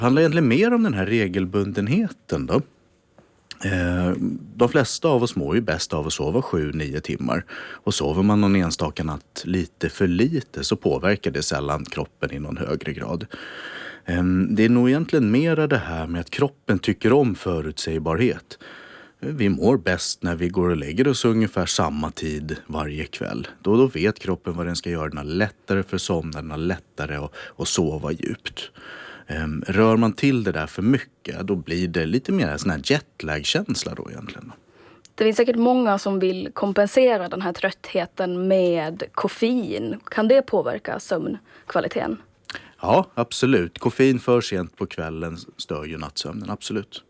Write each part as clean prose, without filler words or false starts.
Det handlar egentligen mer om den här regelbundenheten då. De flesta av oss mår ju bäst av att sova 7-9 timmar. Och sover man någon enstaka natt lite för lite så påverkar det sällan kroppen i någon högre grad. Det är nog egentligen mera det här med att kroppen tycker om förutsägbarhet. Vi mår bäst när vi går och lägger oss ungefär samma tid varje kväll. Då vet kroppen vad den ska göra. Den har lättare för somna, den har lättare att sova djupt. Rör man till det där för mycket, då blir det lite mer en sån här jetlag-känsla då egentligen. Det finns säkert många som vill kompensera den här tröttheten med koffein. Kan det påverka sömnkvaliteten? Ja, absolut. Koffein för sent på kvällen stör ju nattsömnen, absolut.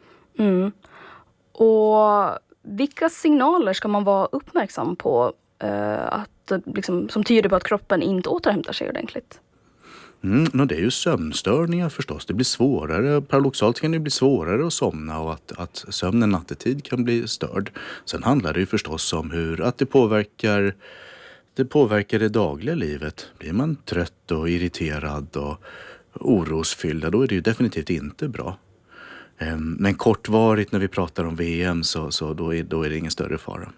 Och vilka signaler ska man vara uppmärksam på som tyder på att kroppen inte återhämtar sig ordentligt? Det är ju sömnstörningar förstås. Det blir svårare, paradoxalt kan det bli svårare att somna och att sömnen nattetid kan bli störd. Sen handlar det ju förstås om att det påverkar det dagliga livet. Blir man trött och irriterad och orosfylld, då är det ju definitivt inte bra. Men kortvarigt när vi pratar om VM så då är det ingen större fara.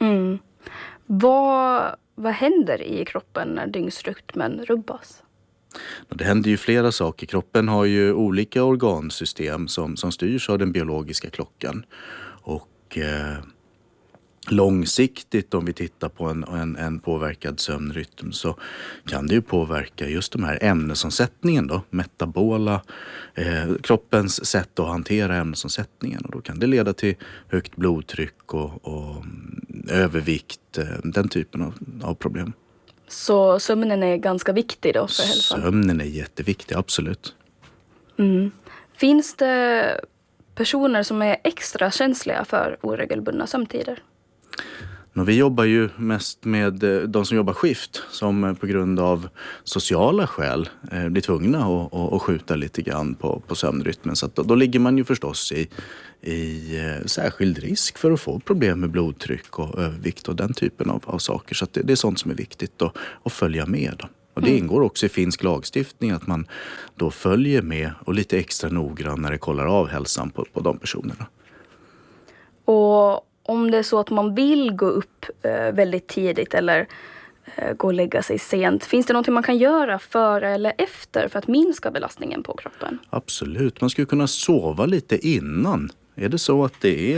Vad händer i kroppen när dygnsrytmen rubbas? Det händer ju flera saker. Kroppen har ju olika organsystem som styrs av den biologiska klockan. Och långsiktigt, om vi tittar på en påverkad sömnrytm, så kan det ju påverka just de här ämnesomsättningen då, metabola, kroppens sätt att hantera ämnesomsättningen, och då kan det leda till högt blodtryck och övervikt, den typen av problem. Så sömnen är ganska viktig då för hälsan? Sömnen är jätteviktig, absolut. Finns det personer som är extra känsliga för oregelbundna sömntider? Vi jobbar ju mest med de som jobbar skift, som på grund av sociala skäl blir tvungna att skjuta lite grann på sömnrytmen. Så att då ligger man ju förstås i särskild risk för att få problem med blodtryck och övervikt och den typen av saker. Så att det är sånt som är viktigt att följa med då. Och det ingår också i finsk lagstiftning att man då följer med och lite extra noggrann när det kollar av hälsan på de personerna. Och om det är så att man vill gå upp väldigt tidigt eller gå och lägga sig sent, finns det någonting man kan göra före eller efter för att minska belastningen på kroppen? Absolut, man skulle kunna sova lite innan. Är det så att det är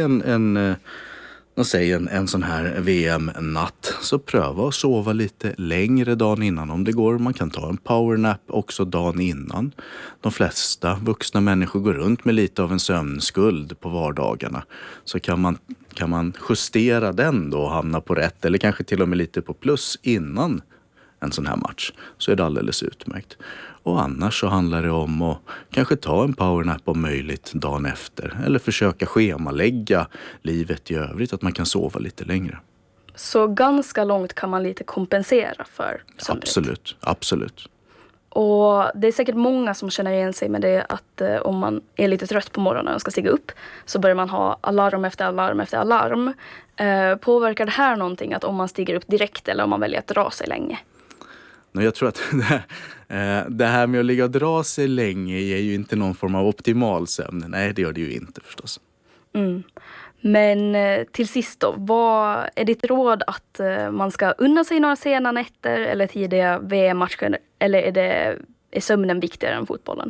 en sån här VM-natt, så pröva att sova lite längre dagen innan om det går. Man kan ta en powernap också dagen innan. De flesta vuxna människor går runt med lite av en sömnskuld på vardagarna. Så kan man justera den då och hamna på rätt, eller kanske till och med lite på plus innan en sån här match, så är det alldeles utmärkt. Och annars så handlar det om att kanske ta en powernap om möjligt dagen efter. Eller försöka schemalägga livet i övrigt, att man kan sova lite längre. Så ganska långt kan man lite kompensera för sömnbrist? Absolut. Och det är säkert många som känner igen sig med det, att om man är lite trött på morgonen och ska stiga upp så börjar man ha alarm efter alarm efter alarm. Påverkar det här någonting, att om man stiger upp direkt eller om man väljer att dra sig länge? Jag tror att det här med att ligga och dra sig länge är ju inte någon form av optimal sömn. Nej, det gör det ju inte förstås. Men till sist då, vad är ditt råd, att man ska unna sig några sena nätter eller tidiga VM-matcher, eller är sömnen viktigare än fotbollen?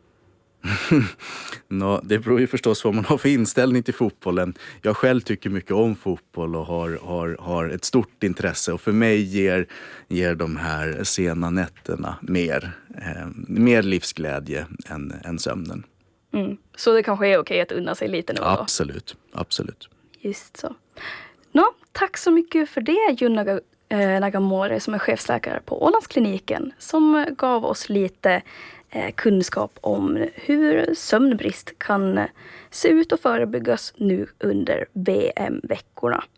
Det beror ju förstås vad man har för inställning till fotbollen. Jag själv tycker mycket om fotboll och har ett stort intresse, och för mig ger de här sena nätterna mer livsglädje än sömnen. Så det kanske är okej att unna sig lite nu då? Absolut. Just så. Tack så mycket för det, Junna Nagamori, som är chefsläkare på Ålandskliniken, som gav oss lite kunskap om hur sömnbrist kan se ut och förebyggas nu under VM-veckorna.